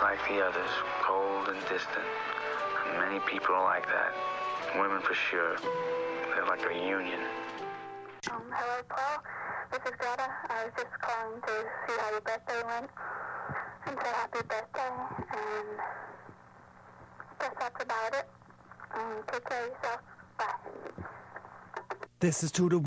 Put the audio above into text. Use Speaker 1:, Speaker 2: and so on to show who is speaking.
Speaker 1: like the others, cold and distant. And many people are like that. Women for sure. They're like a union.
Speaker 2: Hello, Paul. This is Greta. I was just calling to see how your birthday went and say happy birthday. And I guess that's about it. Take care of yourself. Bye.
Speaker 3: This is To The